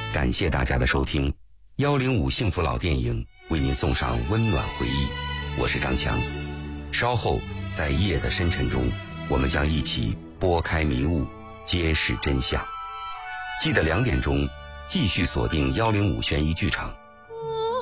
感谢大家的收听，105幸福老电影为您送上温暖回忆，我是张强。稍后在夜的深沉中，我们将一起拨开迷雾，揭示真相。记得2点钟继续锁定105悬疑剧场，